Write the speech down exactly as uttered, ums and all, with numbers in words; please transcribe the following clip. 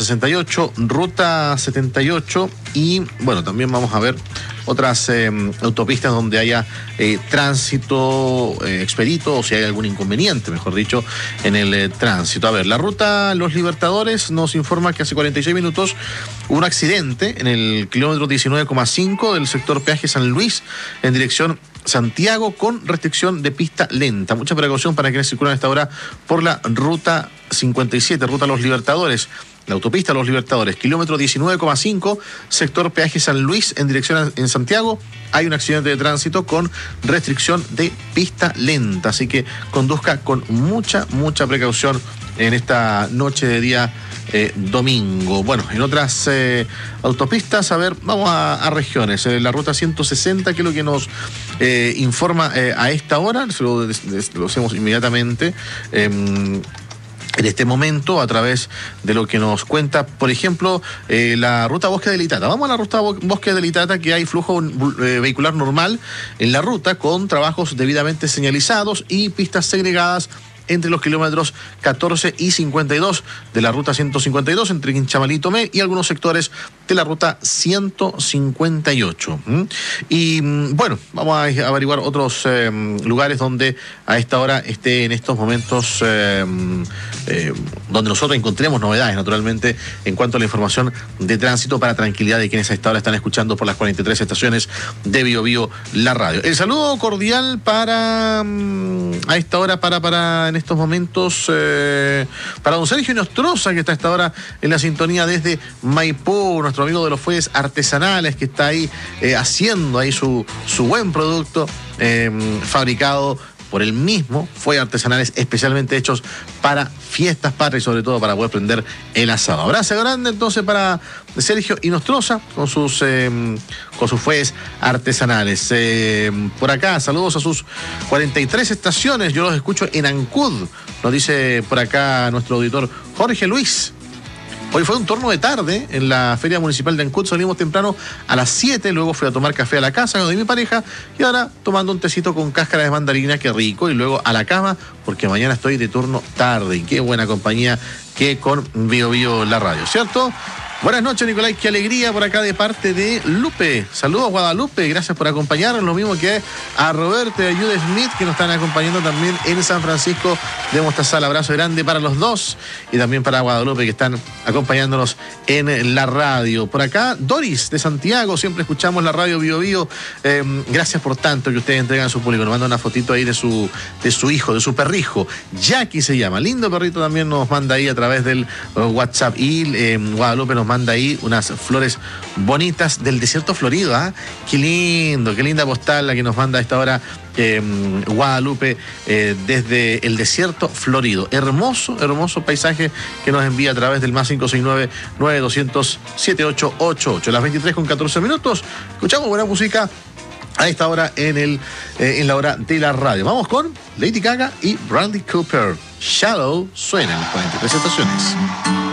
sesenta y ocho, ruta setenta y ocho y bueno, también vamos a ver otras eh, autopistas donde haya eh, tránsito eh, expedito o si hay algún inconveniente, mejor dicho, en el eh, tránsito. A ver, la ruta Los Libertadores nos informa que hace cuarenta y seis minutos hubo un accidente en el kilómetro diecinueve coma cinco del sector peaje San Luis en dirección Santiago con restricción de pista lenta. Mucha precaución para quienes circulan a esta hora por la ruta cincuenta y siete, ruta Los Libertadores. La autopista Los Libertadores, kilómetro diecinueve coma cinco, sector peaje San Luis en dirección a, en Santiago. Hay un accidente de tránsito con restricción de pista lenta, así que conduzca con mucha, mucha precaución en esta noche de día eh, domingo. Bueno, en otras eh, autopistas, a ver, vamos a, a regiones. Eh, la ruta ciento sesenta, que es lo que nos eh, informa eh, a esta hora, se lo, lo hacemos inmediatamente. Eh, En este momento, a través de lo que nos cuenta, por ejemplo, eh, la ruta Bosque del Itata. Vamos a la ruta Bosque del Itata, que hay flujo eh, vehicular normal en la ruta, con trabajos debidamente señalizados y pistas segregadas entre los kilómetros catorce y cincuenta y dos de la ruta ciento cincuenta y dos, entre Quinchamalí y Tomé, y algunos sectores de la ruta ciento cincuenta y ocho. ¿Mm? Y bueno, vamos a averiguar otros eh, lugares donde a esta hora esté en estos momentos, eh, eh, donde nosotros encontremos novedades, naturalmente, en cuanto a la información de tránsito, para tranquilidad de quienes a esta hora están escuchando por las cuarenta y tres estaciones de Bio Bio, la radio. El saludo cordial para, a esta hora, para, para en estos momentos, eh, para don Sergio Nostroza, que está a esta hora en la sintonía desde Maipú, nuestro amigo de los fuelles artesanales, que está ahí eh, haciendo ahí su, su buen producto eh, fabricado por él mismo, fuelles artesanales especialmente hechos para fiestas patrias y sobre todo para poder prender el asado. Abrazo grande entonces para Sergio Nostroza con sus eh, con sus fuelles artesanales. Eh, por acá, saludos a sus cuarenta y tres estaciones, yo los escucho en Ancud, nos dice por acá nuestro auditor Jorge Luis. Hoy fue un turno de tarde en la Feria Municipal de Ancud, salimos temprano a las siete, luego fui a tomar café a la casa de mi pareja y ahora tomando un tecito con cáscara de mandarina, qué rico, y luego a la cama porque mañana estoy de turno tarde y qué buena compañía que con Bio Bio la radio, ¿cierto? Buenas noches, Nicolás, qué alegría por acá de parte de Lupe. Saludos, Guadalupe, gracias por acompañarnos, lo mismo que a Roberto y a Jude Smith, que nos están acompañando también en San Francisco de Mostazal. Abrazo grande para los dos y también para Guadalupe, que están acompañándonos en la radio. Por acá, Doris de Santiago, siempre escuchamos la radio Bio Bio. Eh, gracias por tanto que ustedes entregan a su público. Nos manda una fotito ahí de su, de su hijo, de su perrijo. Jackie se llama, lindo perrito, también nos manda ahí a través del uh, WhatsApp. Y eh, Guadalupe nos manda ahí unas flores bonitas del desierto florido, ¿ah? ¿eh? Qué lindo, qué linda postal la que nos manda a esta hora eh, Guadalupe eh, desde el desierto florido. Hermoso, hermoso paisaje que nos envía a través del más cinco seis nueve, nueve dos cero cero, siete ocho ocho ocho. Las veintitrés con catorce minutos. Escuchamos buena música a esta hora en, el, eh, en la hora de la radio. Vamos con Lady Gaga y Bradley Cooper. Shallow suena en las cuarenta y tres estaciones.